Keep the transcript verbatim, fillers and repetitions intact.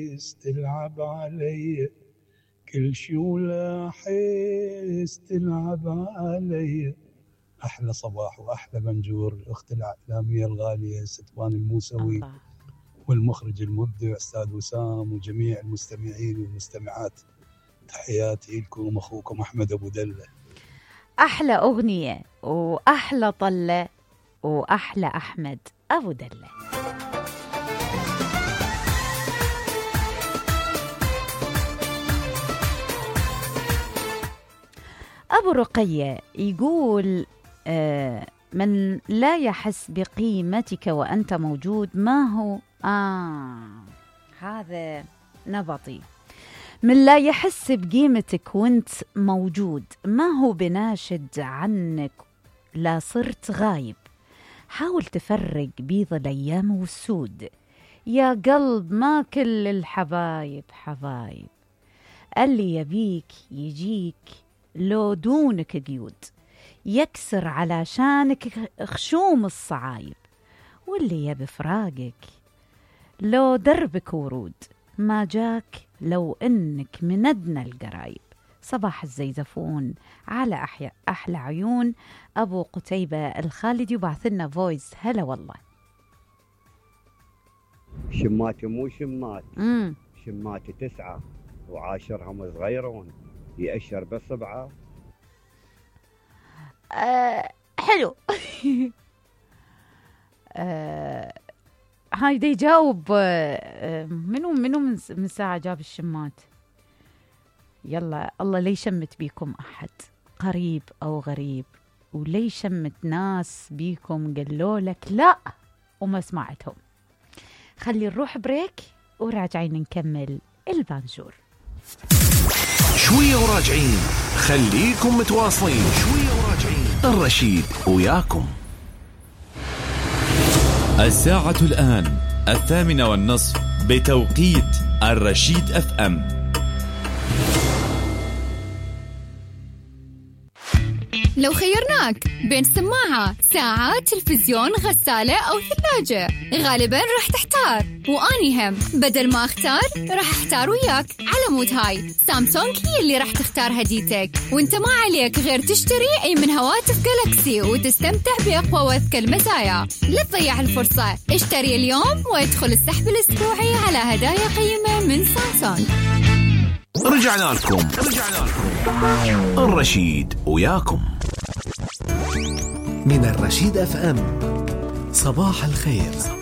تلعب علي كل شي ولا حيس تلعب علي. أحلى صباح وأحلى بنجور الأخت الإعلامية الغالية ستوان الموسوي الله. والمخرج المبدع أستاذ وسام وجميع المستمعين والمستمعات، تحياتي لكم أخوكم أحمد أبو دلة. أحلى أغنية وأحلى طلة وأحلى أحمد أبو دلة. أبو رقية يقول آه من لا يحس بقيمتك وأنت موجود ما هو آه هذا نبطي. من لا يحس بقيمتك وانت موجود ما هو بناشد عنك لا صرت غايب. حاول تفرق بيض الأيام والسود يا قلب ما كل الحبايب حبايب. اللي يبيك يجيك لو دونك قيود يكسر علشانك خشوم الصعايب. واللي يبي فراقك لو دربك ورود ما جاك لو انك من ادنى القرايب. صباح الزيزفون على أحيا احلى عيون ابو قتيبة الخالدي وبعث لنا فويس. هلا والله. شماتي مو شمات امم شماتي تسعة وعاشرهم صغيرون يأشر بصبعه. أه حلو. أه هاي دا يجاوب. أه منو منو من, من ساعة جاب الشمات. يلا الله لي شمت بيكم أحد قريب أو غريب ولي شمت ناس بيكم قالوا لك لا وما سمعتهم. خلي نروح بريك وراجعين نكمل البانجور. شوية وراجعين، خليكم متواصلين. شوية وراجعين، الرشيد وياكم. الساعة الآن الثامنة والنصف بتوقيت الرشيد اف ام. لو خيرناك بين سماعة، ساعة، تلفزيون، غسالة أو ثلاجة، غالباً راح تحتار. وأني هم بدل ما أختار راح أختار وياك. على مود هاي سامسونج هي اللي راح تختار هديتك، وانت ما عليك غير تشتري أي من هواتف جالاكسي وتستمتع بأقوى وأذكى المزايا. لا تضيع الفرصة، اشتري اليوم وادخل السحب الأسبوعي على هدايا قيمة من سامسونج. رجعنا لكم رجعنا لكم الرشيد وياكم من الرشيد اف ام. صباح الخير.